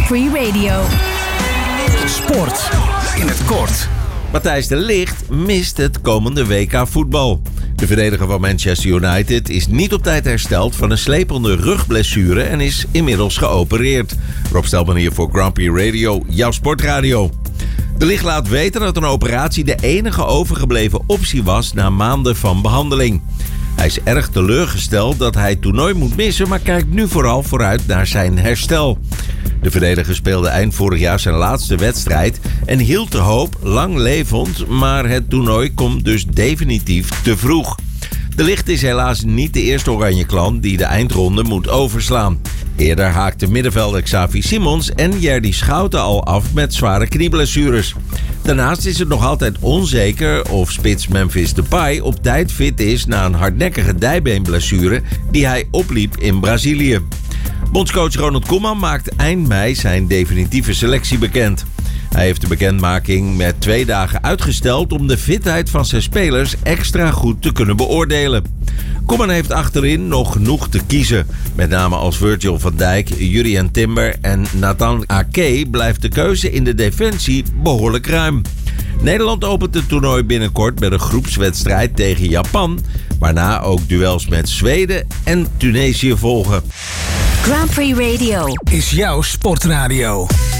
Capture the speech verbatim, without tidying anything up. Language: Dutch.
Prix Radio. Sport in het kort. Matthijs de Ligt mist het komende W K voetbal. De verdediger van Manchester United is niet op tijd hersteld van een slepende rugblessure en is inmiddels geopereerd. Rob Stelman hier voor Grand Prix Radio, jouw sportradio. De Ligt laat weten dat een operatie de enige overgebleven optie was na maanden van behandeling. Hij is erg teleurgesteld dat hij het toernooi moet missen, maar kijkt nu vooral vooruit naar zijn herstel. De verdediger speelde eind vorig jaar zijn laatste wedstrijd en hield de hoop lang levend, maar het toernooi komt dus definitief te vroeg. De Ligt is helaas niet de eerste oranje klant die de eindronde moet overslaan. Eerder haakten middenvelder Xavi Simons en Jerdy Schouten al af met zware knieblessures. Daarnaast is het nog altijd onzeker of spits Memphis Depay op tijd fit is na een hardnekkige dijbeenblessure die hij opliep in Brazilië. Bondscoach Ronald Koeman maakt eind mei zijn definitieve selectie bekend. Hij heeft de bekendmaking met twee dagen uitgesteld om de fitheid van zijn spelers extra goed te kunnen beoordelen. Koeman heeft achterin nog genoeg te kiezen. Met name als Virgil van Dijk, Jurrien Timber en Nathan Ake blijft de keuze in de defensie behoorlijk ruim. Nederland opent het toernooi binnenkort met een groepswedstrijd tegen Japan, waarna ook duels met Zweden en Tunesië volgen. Grand Prix Radio Is jouw sportradio.